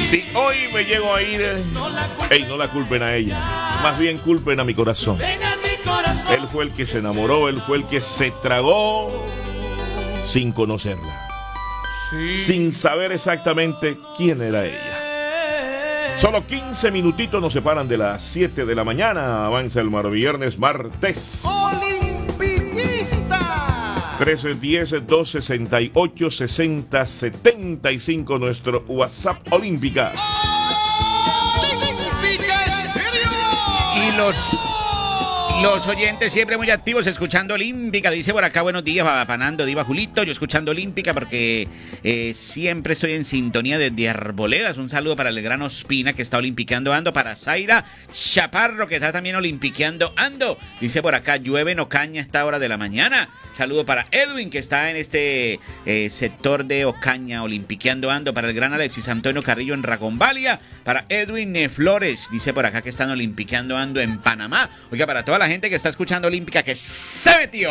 Si hoy me llego a ir, no la culpen a ella, más bien culpen a mi corazón. Él fue el que se enamoró, él fue el que se tragó sin conocerla, sin saber exactamente quién era ella. Solo 15 minutitos nos separan de las 7 de la mañana. Avanza el viernes, martes. ¡Olimpillista! 1310-268-6075, nuestro WhatsApp Olímpica. ¡Olímpica Estéreo! Y los oyentes siempre muy activos escuchando Olímpica. Dice por acá, buenos días, Panando, Diva Julito. Yo escuchando Olímpica porque siempre estoy en sintonía desde Arboledas. Un saludo para el gran Ospina que está olimpiqueando ando. Para Zaira Chaparro que está también olimpiqueando ando. Dice por acá, llueve en Ocaña a esta hora de la mañana. Saludo para Edwin que está en este sector de Ocaña olimpiqueando ando. Para el gran Alexis Antonio Carrillo en Ragombalia. Para Edwin Flores, dice por acá que están olimpiqueando ando en Panamá. Oiga, para toda la gente que está escuchando Olímpica que se metió,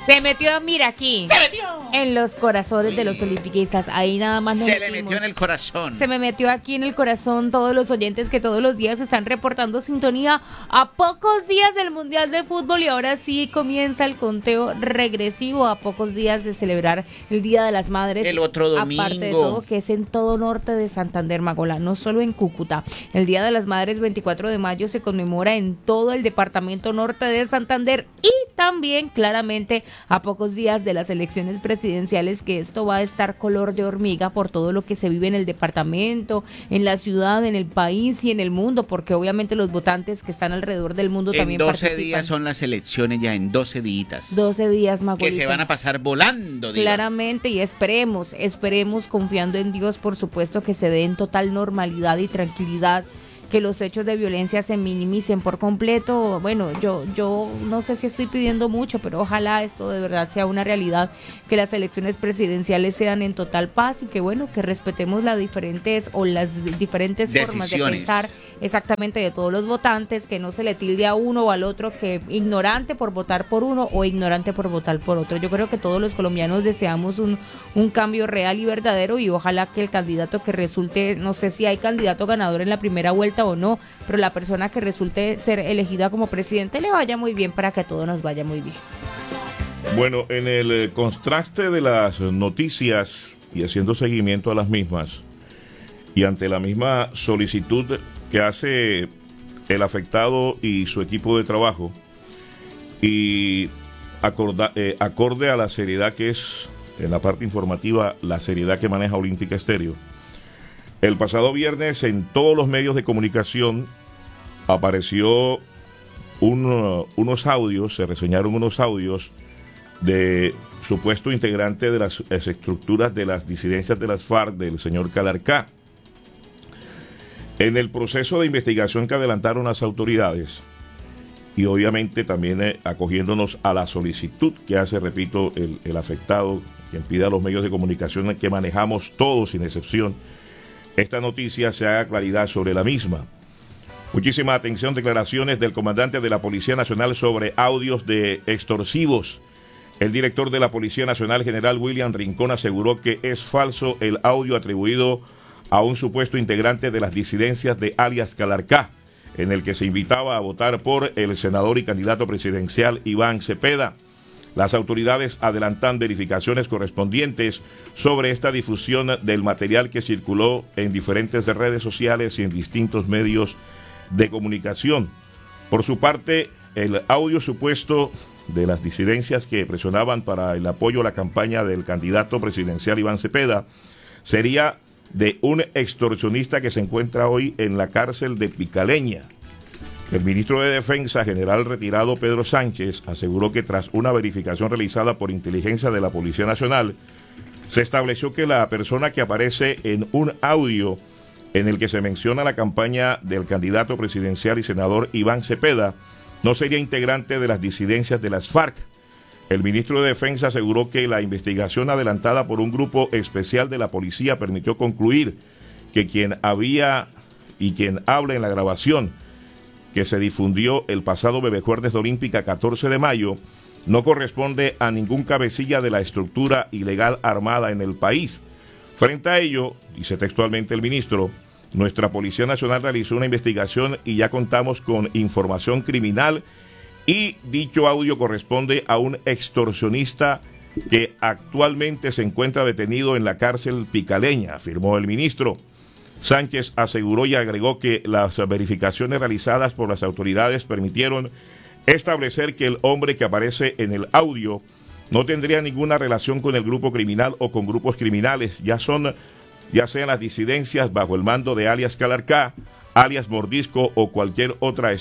mira aquí, se metió en los corazones de los olimpiquistas. Ahí nada más se le metió en el corazón. Se me metió aquí en el corazón todos los oyentes que todos los días están reportando sintonía a pocos días del Mundial de Fútbol, y ahora sí comienza el conteo regresivo a pocos días de celebrar el Día de las Madres. El otro domingo. Aparte de todo, que es en todo norte de Santander, Magola, no solo en Cúcuta. El Día de las Madres, 24 de mayo, se conmemora en todo el departamento norte de Santander, y también claramente a pocos días de las elecciones presidenciales, que esto va a estar color de hormiga por todo lo que se vive en el departamento, en la ciudad, en el país y en el mundo, porque obviamente los votantes que están alrededor del mundo también participan. En 12 días son las elecciones, ya en 12 días. 12 días, Magolita. Que se van a pasar volando, digo. Claramente, y esperemos confiando en Dios, por supuesto, que se dé en total normalidad y tranquilidad, que los hechos de violencia se minimicen por completo. Bueno, yo no sé si estoy pidiendo mucho, pero ojalá esto de verdad sea una realidad, que las elecciones presidenciales sean en total paz, y que bueno, que respetemos las diferentes formas de pensar exactamente de todos los votantes, que no se le tilde a uno o al otro que ignorante por votar por uno o ignorante por votar por otro. Yo creo que todos los colombianos deseamos un cambio real y verdadero, y ojalá que el candidato que resulte, no sé si hay candidato ganador en la primera vuelta o no, pero la persona que resulte ser elegida como presidente le vaya muy bien, para que a todos nos vaya muy bien. Bueno, en el contraste de las noticias y haciendo seguimiento a las mismas, y ante la misma solicitud que hace el afectado y su equipo de trabajo, y acorde a la seriedad que es, en la parte informativa, la seriedad que maneja Olímpica Estéreo, el pasado viernes en todos los medios de comunicación apareció unos audios, se reseñaron unos audios de supuesto integrante de las estructuras de las disidencias de las FARC, del señor Calarcá. En el proceso de investigación que adelantaron las autoridades, y obviamente también acogiéndonos a la solicitud que hace, repito, el afectado, quien pide a los medios de comunicación que manejamos todos sin excepción esta noticia, se haga claridad sobre la misma. Muchísima atención, declaraciones del comandante de la Policía Nacional sobre audios de extorsivos. El director de la Policía Nacional, general William Rincón, aseguró que es falso el audio atribuido a un supuesto integrante de las disidencias de alias Calarcá, en el que se invitaba a votar por el senador y candidato presidencial Iván Cepeda. Las autoridades adelantan verificaciones correspondientes sobre esta difusión del material que circuló en diferentes redes sociales y en distintos medios de comunicación. Por su parte, el audio supuesto de las disidencias que presionaban para el apoyo a la campaña del candidato presidencial Iván Cepeda sería de un extorsionista que se encuentra hoy en la cárcel de Picaleña. El ministro de Defensa, general retirado Pedro Sánchez, aseguró que tras una verificación realizada por inteligencia de la Policía Nacional, se estableció que la persona que aparece en un audio en el que se menciona la campaña del candidato presidencial y senador Iván Cepeda no sería integrante de las disidencias de las FARC. El ministro de Defensa aseguró que la investigación adelantada por un grupo especial de la policía permitió concluir que quien habla en la grabación que se difundió el pasado Bebejueves de Olímpica 14 de mayo no corresponde a ningún cabecilla de la estructura ilegal armada en el país. Frente a ello, dice textualmente el ministro, Nuestra Policía Nacional realizó una investigación y ya contamos con información criminal y dicho audio corresponde a un extorsionista que actualmente se encuentra detenido en la cárcel picaleña, afirmó el ministro. Sánchez aseguró y agregó que las verificaciones realizadas por las autoridades permitieron establecer que el hombre que aparece en el audio no tendría ninguna relación con el grupo criminal o con grupos criminales, ya sean las disidencias bajo el mando de alias Calarcá, alias Mordisco o cualquier otra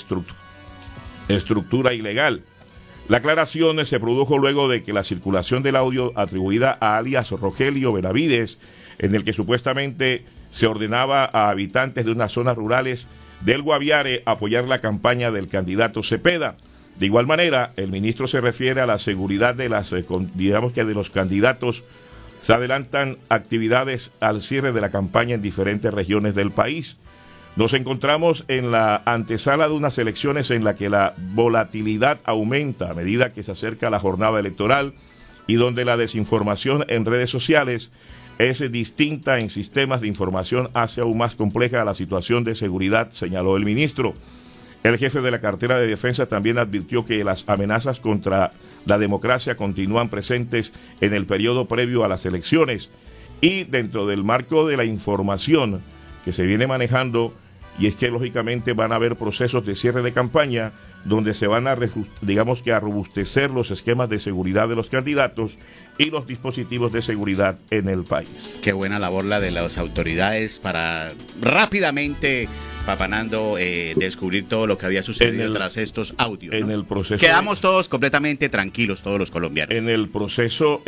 estructura ilegal. La aclaración se produjo luego de que la circulación del audio atribuida a alias Rogelio Benavides, en el que supuestamente se ordenaba a habitantes de unas zonas rurales del Guaviare apoyar la campaña del candidato Cepeda. De igual manera, el ministro se refiere a la seguridad de de los candidatos. Se adelantan actividades al cierre de la campaña en diferentes regiones del país. Nos encontramos en la antesala de unas elecciones en la que la volatilidad aumenta a medida que se acerca la jornada electoral y donde la desinformación en redes sociales es distinta en sistemas de información, hace aún más compleja la situación de seguridad, señaló el ministro. El jefe de la cartera de defensa también advirtió que las amenazas contra la democracia continúan presentes en el periodo previo a las elecciones y dentro del marco de la información que se viene manejando, y es que lógicamente van a haber procesos de cierre de campaña donde se van a, a robustecer los esquemas de seguridad de los candidatos y los dispositivos de seguridad en el país. Qué buena labor la de las autoridades para rápidamente, Papanando, descubrir todo lo que había sucedido tras estos audios, ¿no? En el proceso quedamos todos completamente tranquilos, todos los colombianos. En el proceso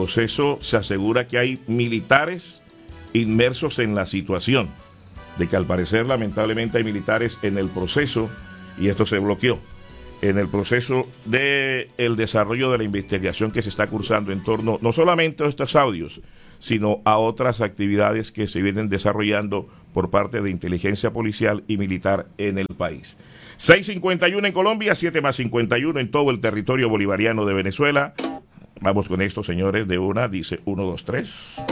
se asegura que hay militares inmersos en la situación, de que al parecer lamentablemente hay militares en el proceso, y esto se bloqueó, en el proceso de el desarrollo de la investigación que se está cursando en torno no solamente a estos audios, sino a otras actividades que se vienen desarrollando por parte de inteligencia policial y militar en el país. 6:51 en Colombia, 7+51 en todo el territorio bolivariano de Venezuela. Vamos con esto, señores, de una, dice 1, 2, 3.